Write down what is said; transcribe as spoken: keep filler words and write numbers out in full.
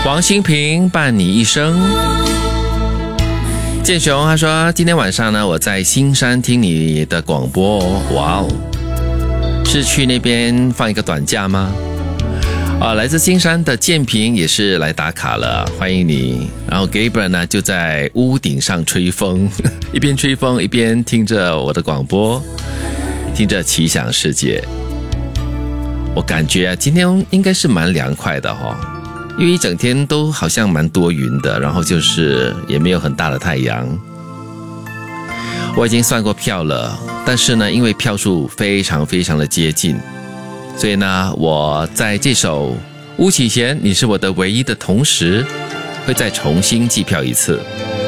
王心平伴你一生。建雄他说今天晚上呢我在新山听你的广播哦，哇哦，是去那边放一个短假吗？啊，来自新山的建平也是来打卡了，欢迎你。然后 Gabriel 呢就在屋顶上吹风，一边吹风一边听着我的广播，听着奇想世界。我感觉啊今天应该是蛮凉快的哦，因为一整天都好像蛮多云的，然后就是也没有很大的太阳。我已经算过票了，但是呢因为票数非常非常的接近，所以呢我在这首巫启贤你是我的唯一的同时会再重新计票一次。